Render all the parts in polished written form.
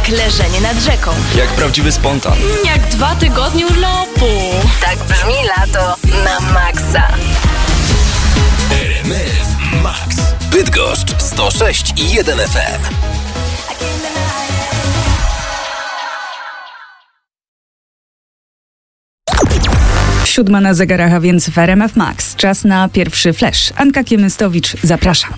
Jak leżenie nad rzeką. Jak prawdziwy spontan. Jak 2 tygodnie urlopu. Tak brzmi lato na maksa. RMF Max. Bydgoszcz 106,1 FM. 7 na zegarach, a więc w RMF Max. Czas na pierwszy flash. Anka Kiemystowicz zaprasza.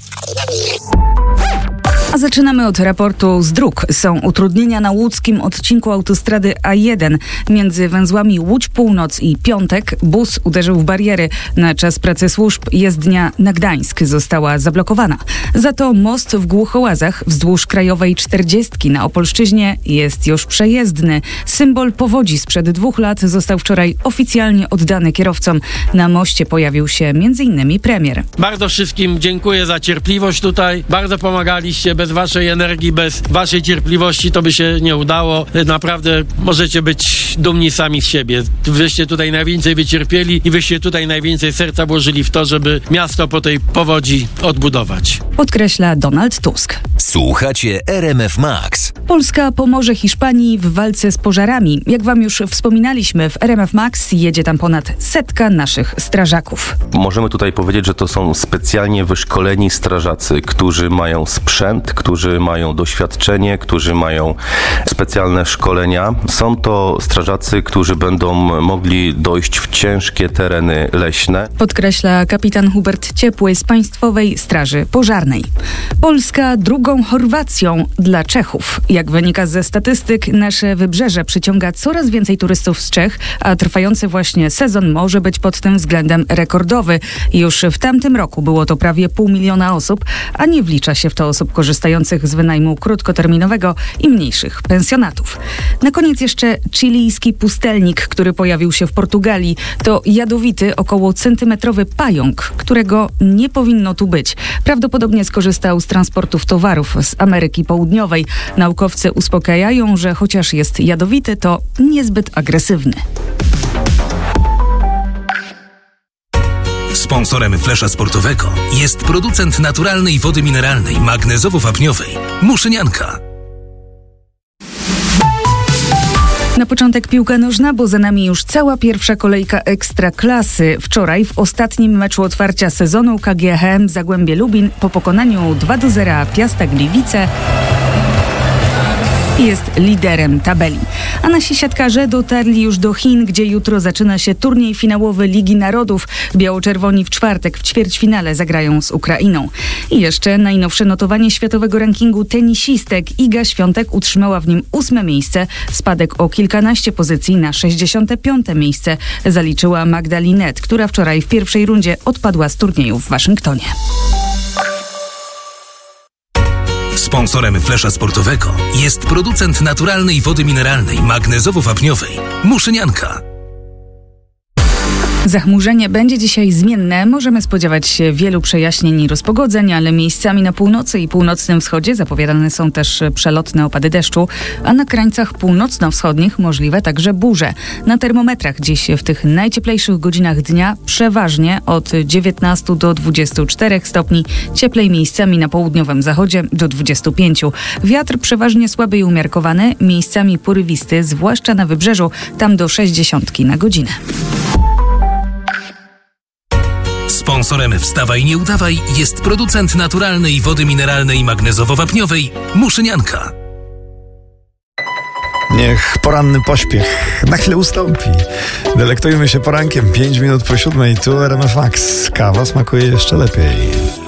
A zaczynamy od raportu z dróg. Są utrudnienia na łódzkim odcinku autostrady A1 między węzłami Łódź Północ i Piątek. Bus uderzył w bariery. Na czas pracy służb jezdnia na Gdańsk została zablokowana. Za to most w Głuchołazach wzdłuż Krajowej 40 na Opolszczyźnie jest już przejezdny. Symbol powodzi sprzed 2 lat został wczoraj oficjalnie oddany kierowcom. Na moście pojawił się m.in. premier. Bardzo wszystkim dziękuję za cierpliwość tutaj. Bardzo pomagaliście. Bez waszej energii, bez waszej cierpliwości to by się nie udało. Naprawdę możecie być dumni sami z siebie. Wyście tutaj najwięcej wycierpieli i wyście tutaj najwięcej serca włożyli w to, żeby miasto po tej powodzi odbudować. Podkreśla Donald Tusk. Słuchacie RMF Max. Polska pomoże Hiszpanii w walce z pożarami. Jak wam już wspominaliśmy, w RMF Max jedzie tam ponad 100 naszych strażaków. Możemy tutaj powiedzieć, że to są specjalnie wyszkoleni strażacy, którzy mają sprzęt, którzy mają doświadczenie, którzy mają specjalne szkolenia. Są to strażacy, którzy będą mogli dojść w ciężkie tereny leśne. Podkreśla kapitan Hubert Ciepły z Państwowej Straży Pożarnej. Polska drugą Chorwacją dla Czechów. Jak wynika ze statystyk, nasze wybrzeże przyciąga coraz więcej turystów z Czech, a trwający właśnie sezon może być pod tym względem rekordowy. Już w tamtym roku było to prawie 500 000 osób, a nie wlicza się w to osób korzystających z wynajmu krótkoterminowego i mniejszych pensjonatów. Na koniec jeszcze chilijski pustelnik, który pojawił się w Portugalii. To jadowity, około centymetrowy pająk, którego nie powinno tu być. Prawdopodobnie skorzystał z transportów towarów z Ameryki Południowej. Naukowcy uspokajają, że chociaż jest jadowity, to niezbyt agresywny. Sponsorem flesza sportowego jest producent naturalnej wody mineralnej magnezowo-wapniowej Muszynianka. Na początek piłka nożna, bo za nami już cała pierwsza kolejka Ekstraklasy. Wczoraj w ostatnim meczu otwarcia sezonu KGHM Zagłębie Lubin po pokonaniu 2-0 Piasta Gliwice jest liderem tabeli. A nasi siatkarze dotarli już do Chin, gdzie jutro zaczyna się turniej finałowy Ligi Narodów. Biało-czerwoni w czwartek w ćwierćfinale zagrają z Ukrainą. I jeszcze najnowsze notowanie światowego rankingu tenisistek. Iga Świątek utrzymała w nim 8. miejsce. Spadek o kilkanaście pozycji na 65. miejsce zaliczyła Magda Linette, która wczoraj w pierwszej rundzie odpadła z turnieju w Waszyngtonie. Sponsorem flesza sportowego jest producent naturalnej wody mineralnej magnezowo-wapniowej Muszynianka. Zachmurzenie będzie dzisiaj zmienne. Możemy spodziewać się wielu przejaśnień i rozpogodzeń, ale miejscami na północy i północnym wschodzie zapowiadane są też przelotne opady deszczu, a na krańcach północno-wschodnich możliwe także burze. Na termometrach dziś w tych najcieplejszych godzinach dnia przeważnie od 19 do 24 stopni, cieplej miejscami na południowym zachodzie do 25. Wiatr przeważnie słaby i umiarkowany, miejscami porywisty, zwłaszcza na wybrzeżu, tam do 60 na godzinę. Sponsorem Wstawaj Nie Udawaj jest producent naturalnej wody mineralnej magnezowo-wapniowej Muszynianka. Niech poranny pośpiech na chwilę ustąpi. Delektujmy się porankiem 5 minut po 7. Tu RMF Max. Kawa smakuje jeszcze lepiej.